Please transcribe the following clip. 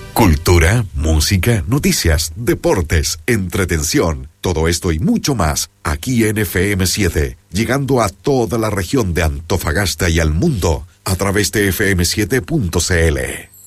Cultura, música, noticias, deportes, entretención, todo esto y mucho más aquí en FM7, llegando a toda la región de Antofagasta y al mundo a través de fm7.cl.